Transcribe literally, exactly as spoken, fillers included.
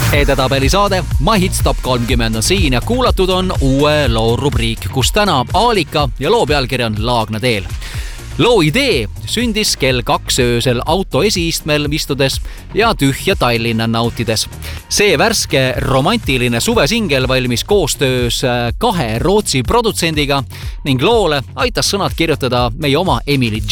Edetabeli saade My Hits Top kolmkümmend on siin ja kuulatud on uue loo rubriik, kus täna Aalika ja loo pealkiri on Laagna teel. Loo idee sündis kell kaks öösel auto esiistmel istudes ja tühja Tallinna nautides. See värske romantiline suvesingel valmis koostöös kahe Rootsi produtsendiga ning loole aitas sõnad kirjutada meie oma Emily